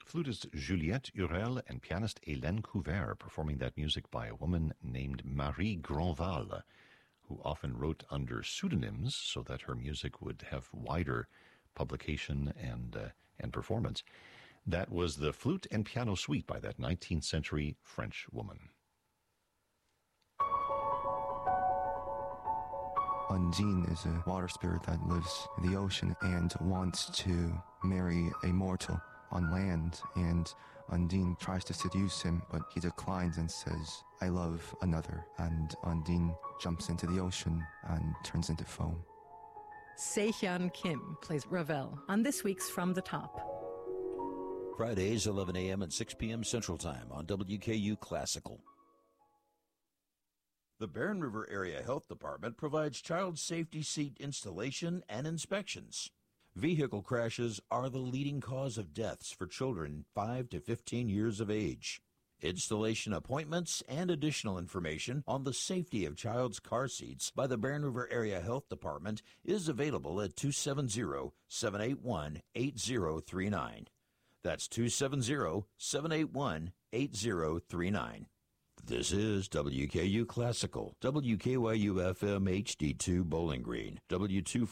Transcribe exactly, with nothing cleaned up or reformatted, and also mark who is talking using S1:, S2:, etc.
S1: flutist Juliette Hurel and pianist Hélène Couvert, performing that music by a woman named Marie Grandval, who often wrote under pseudonyms so that her music would have wider publication and uh, and performance. That was the Flute and Piano Suite by that nineteenth century French woman.
S2: Undine is a water spirit that lives in the ocean and wants to marry a mortal on land, and Undine tries to seduce him, but he declines and says, "I love another," and Undine jumps into the ocean and turns into foam.
S3: Se-Hyun Kim plays Ravel on this week's From the Top.
S4: Fridays, eleven a.m. and six p.m. Central Time on W K U Classical. The Barren River Area Health Department provides child safety seat installation and inspections. Vehicle crashes are the leading cause of deaths for children five to fifteen years of age. Installation appointments and additional information on the safety of child's car seats by the Barren River Area Health Department is available at two seven zero, seven eight one, eight zero three nine. That's two seven zero, seven eight one, eight zero three nine. This is W K U Classical, W K Y U F M H D two Bowling Green, W two